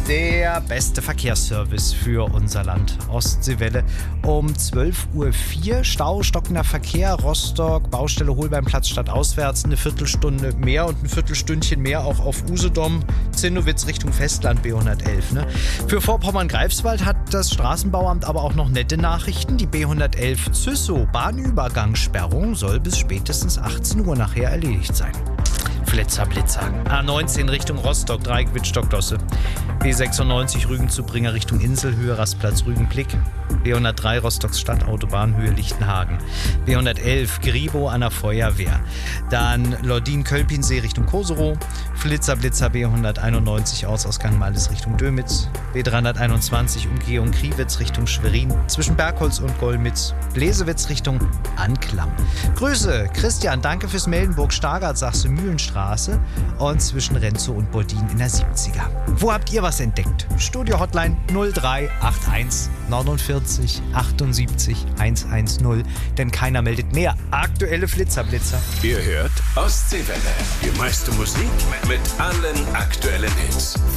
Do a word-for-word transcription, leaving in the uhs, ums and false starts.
Der beste Verkehrsservice für unser Land. Ostseewelle um zwölf Uhr vier. Stau, stockender Verkehr, Rostock, Baustelle Holbeinplatz statt auswärts. Eine Viertelstunde mehr und ein Viertelstündchen mehr auch auf Usedom. Zinnowitz Richtung Festland B hundertelf. Ne? Für Vorpommern-Greifswald hat das Straßenbauamt aber auch noch nette Nachrichten. Die B hundertelf Züssow Bahnübergangssperrung soll bis spätestens achtzehn Uhr nachher erledigt sein. Flitzer, Blitzer. A neunzehn Richtung Rostock, Dreieck Wittstock-Dosse. B sechsundneunzig Rügen zu Bringer Richtung Inselhöhe, Rastplatz Rügenblick. B hundertdrei Rostocks Stadtautobahn Höhe Lichtenhagen. B hundertelf Gribo an der Feuerwehr. Dann Lordin-Kölpinsee Richtung Koserow. Flitzer, Blitzer B hunderteinundneunzig Ortsausgang Malles Richtung Dömitz. B dreihunderteinundzwanzig Umgehung Kriwitz Richtung Schwerin. Zwischen Bergholz und Golmitz. Bläsewitz Richtung Anklam. Grüße, Christian, danke fürs Melden. Burg-Stargard, Sachse Mühlenstraße. Und zwischen Renzow und Bordin in der siebziger. Wo habt ihr was entdeckt? Studio-Hotline null drei acht eins neunundvierzig achtundsiebzig hundertzehn. Denn keiner meldet mehr. Aktuelle Flitzerblitzer. Ihr hört Ostseewelle. Die meiste Musik mit allen aktuellen Hits.